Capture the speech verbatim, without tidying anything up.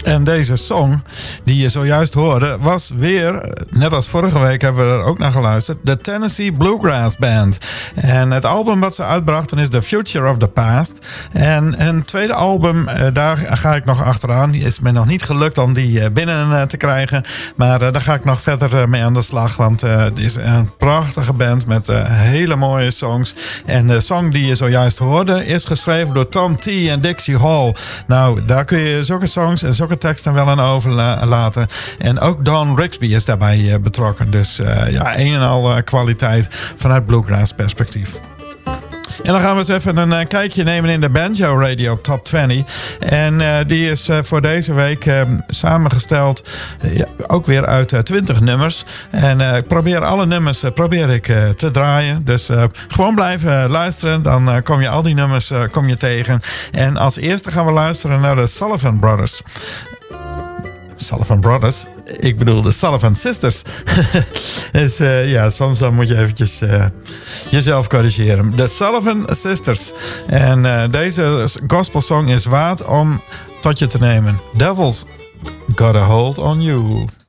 En deze song die je zojuist hoorde was weer, net als vorige week hebben we er ook naar geluisterd, de Tennessee Bluegrass Band. En het album wat ze uitbrachten is The Future of the Past. En een tweede album, daar ga ik nog achteraan. Die is me nog niet gelukt om die binnen te krijgen. Maar daar ga ik nog verder mee aan de slag. Want het is een prachtige band met hele mooie songs. En de song die je zojuist hoorde is geschreven door Tom T. en Dixie Hall. Nou, daar kun je zulke songs en zulke teksten wel aan overlaten. En ook Don Rigsby is daarbij betrokken. Dus uh, ja, een en al uh, kwaliteit vanuit bluegrass perspectief. En dan gaan we eens even een uh, kijkje nemen in de Banjo Radio Top twintig. En uh, die is uh, voor deze week uh, samengesteld uh, ja, ook weer uit uh, twintig nummers. En uh, ik probeer alle nummers uh, probeer ik, uh, te draaien. Dus uh, gewoon blijven uh, luisteren. Dan uh, kom je al die nummers uh, kom je tegen. En als eerste gaan we luisteren naar de Sullivan Brothers. Sullivan Brothers? Ik bedoel de Sullivan Sisters. Dus uh, ja, soms dan moet je eventjes uh, jezelf corrigeren. De Sullivan Sisters. En uh, deze gospelsong is waard om tot je te nemen. Devil's Got a Hold on You.